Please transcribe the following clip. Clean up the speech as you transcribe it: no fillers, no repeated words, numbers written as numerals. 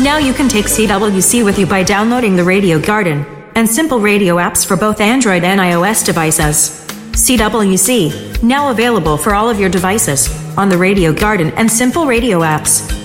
Now you can take CWC with you by downloading the Radio Garden and Simple Radio apps for both Android and iOS devices. CWC, now available for all of your devices on the Radio Garden and Simple Radio apps.